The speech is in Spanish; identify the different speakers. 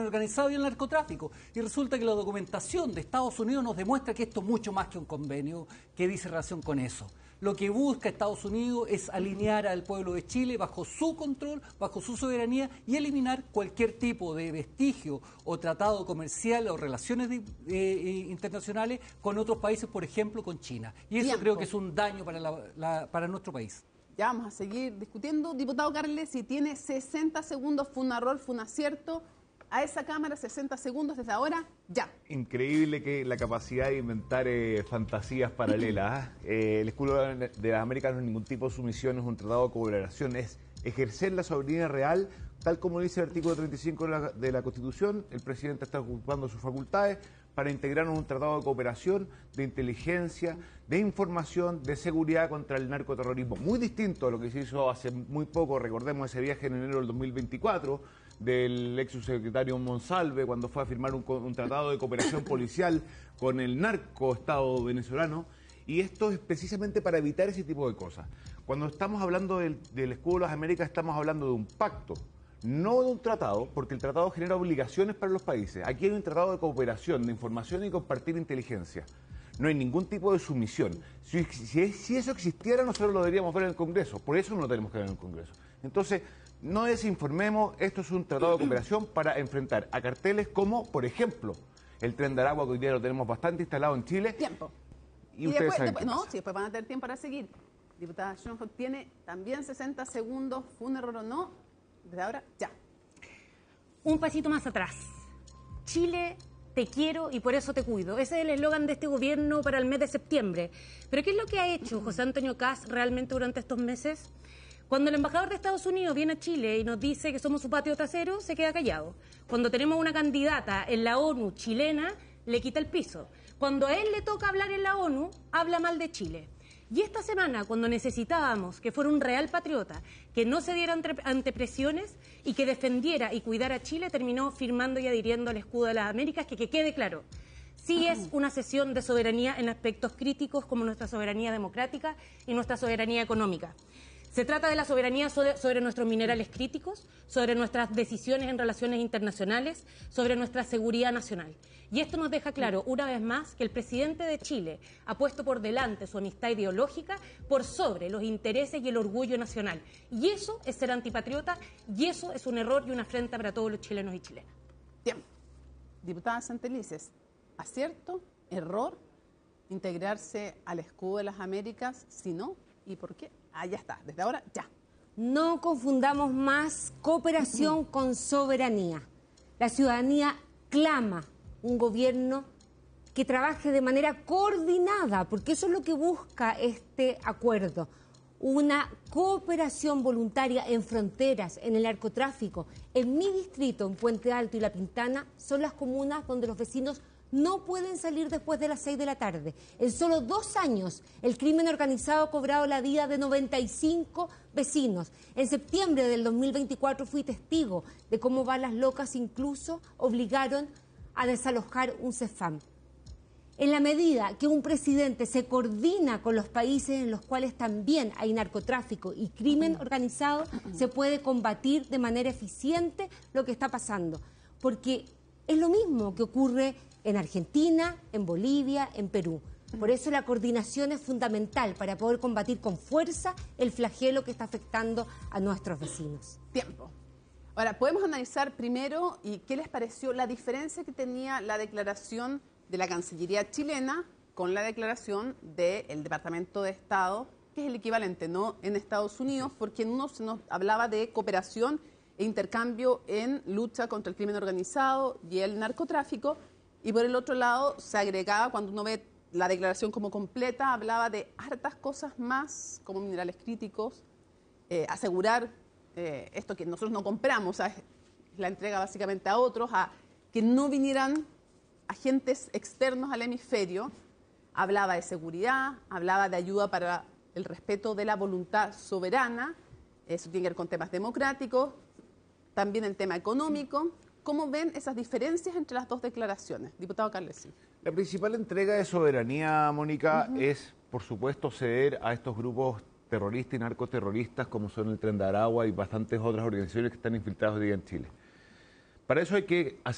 Speaker 1: organizado y el narcotráfico. Y resulta que la documentación de Estados Unidos nos demuestra que esto es mucho más que un convenio que dice relación con eso. Lo que busca Estados Unidos es alinear al pueblo de Chile bajo su control, bajo su soberanía y eliminar cualquier tipo de vestigio o tratado comercial o relaciones internacionales con otros países, por ejemplo, con China. Y eso creo que es un daño para nuestro país.
Speaker 2: Ya vamos a seguir discutiendo. Diputado Carles, si tiene 60 segundos, fue un error, fue un acierto. A esa cámara, 60 segundos desde ahora, ya.
Speaker 3: Increíble que la capacidad de inventar fantasías paralelas. El escudo de las Américas no es ningún tipo de sumisión, es un tratado de cooperación, es ejercer la soberanía real, tal como dice el artículo 35 de la Constitución. El presidente está ocupando sus facultades para integrarnos en un tratado de cooperación, de inteligencia, de información, de seguridad contra el narcoterrorismo. Muy distinto a lo que se hizo hace muy poco, recordemos ese viaje en enero del 2024, del ex subsecretario Monsalve, cuando fue a firmar un tratado de cooperación policial con el narcoestado venezolano, y esto es precisamente para evitar ese tipo de cosas. Cuando estamos hablando del escudo de las Américas, estamos hablando de un pacto, no de un tratado, porque el tratado genera obligaciones para los países. Aquí hay un tratado de cooperación, de información y compartir inteligencia. No hay ningún tipo de sumisión. Si eso existiera, nosotros lo deberíamos ver en el Congreso. Por eso no lo tenemos que ver en el Congreso. Entonces, no desinformemos, esto es un tratado de cooperación para enfrentar a carteles como, por ejemplo, el Tren de Aragua, que hoy día lo tenemos bastante instalado en Chile.
Speaker 2: Tiempo.
Speaker 3: Y ustedes saben qué pasa.
Speaker 2: Sí, después van a tener tiempo para seguir. Diputada Schoenhoek tiene también 60 segundos, ¿fue un error o no? Desde ahora, ya.
Speaker 4: Un pasito más atrás. Chile, te quiero y por eso te cuido. Ese es el eslogan de este gobierno para el mes de septiembre. Pero ¿qué es lo que ha hecho José Antonio Kast realmente durante estos meses? Cuando el embajador de Estados Unidos viene a Chile y nos dice que somos su patio trasero, se queda callado. Cuando tenemos una candidata en la ONU chilena, le quita el piso. Cuando a él le toca hablar en la ONU, habla mal de Chile. Y esta semana, cuando necesitábamos que fuera un real patriota, que no se diera ante presiones y que defendiera y cuidara a Chile, terminó firmando y adhiriendo al escudo de las Américas, que quede claro. Sí es una cesión de soberanía en aspectos críticos como nuestra soberanía democrática y nuestra soberanía económica. Se trata de la soberanía sobre nuestros minerales críticos, sobre nuestras decisiones en relaciones internacionales, sobre nuestra seguridad nacional. Y esto nos deja claro, una vez más, que el presidente de Chile ha puesto por delante su amistad ideológica por sobre los intereses y el orgullo nacional. Y eso es ser antipatriota, y eso es un error y una afrenta para todos los chilenos y chilenas.
Speaker 2: Bien. Diputada Santelices, ¿acierto, error, integrarse al escudo de las Américas? Si no, ¿y por qué? Ah, ya está, desde ahora, ya.
Speaker 5: No confundamos más cooperación con soberanía. La ciudadanía clama un gobierno que trabaje de manera coordinada, porque eso es lo que busca este acuerdo. Una cooperación voluntaria en fronteras, en el narcotráfico. En mi distrito, en Puente Alto y La Pintana, son las comunas donde los vecinos no pueden salir después de las 6 de la tarde. En solo 2 años, el crimen organizado ha cobrado la vida de 95 vecinos. En septiembre del 2024 fui testigo de cómo balas locas incluso obligaron a desalojar un CEFAM. En la medida que un presidente se coordina con los países en los cuales también hay narcotráfico y crimen organizado, se puede combatir de manera eficiente lo que está pasando. Porque es lo mismo que ocurre en Argentina, en Bolivia, en Perú. Por eso la coordinación es fundamental para poder combatir con fuerza el flagelo que está afectando a nuestros vecinos.
Speaker 2: Tiempo. Ahora, podemos analizar primero y qué les pareció la diferencia que tenía la declaración de la Cancillería chilena con la declaración del Departamento de Estado, que es el equivalente, ¿no?, en Estados Unidos, porque en uno se nos hablaba de cooperación e intercambio en lucha contra el crimen organizado y el narcotráfico, y por el otro lado se agregaba, cuando uno ve la declaración como completa, hablaba de hartas cosas más, como minerales críticos, asegurar esto que nosotros no compramos, la entrega básicamente a otros, a que no vinieran agentes externos al hemisferio. Hablaba de seguridad, hablaba de ayuda para el respeto de la voluntad soberana, eso tiene que ver con temas democráticos, también el tema económico. ¿Cómo ven esas diferencias entre las dos declaraciones? Diputado Carles.
Speaker 3: La principal entrega de soberanía, Mónica, es, por supuesto, ceder a estos grupos terroristas y narcoterroristas como son el Tren de Aragua y bastantes otras organizaciones que están infiltradas hoy día en Chile. Para eso hay que